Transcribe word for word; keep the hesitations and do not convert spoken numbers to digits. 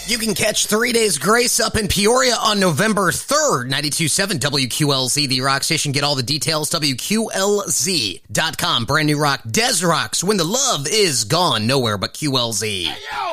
You can catch Three Days Grace up in Peoria on November third, ninety-two point seven W Q L Z, the rock station. Get all the details, W Q L Z dot com. Brand new rock, Des Rocks, When the Love Is Gone, nowhere but Q L Z. Hey, yo!